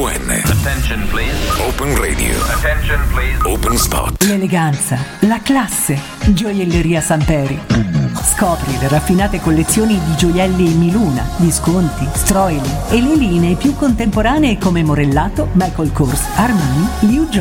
ON. Attention please. Open Radio. Attention please. Open Spot. L'eleganza, la classe. Gioielleria Samperi. Scopri le raffinate collezioni di gioielli Miluna, Visconti, Stroili e le linee più contemporanee come Morellato, Michael Kors, Armani, Liu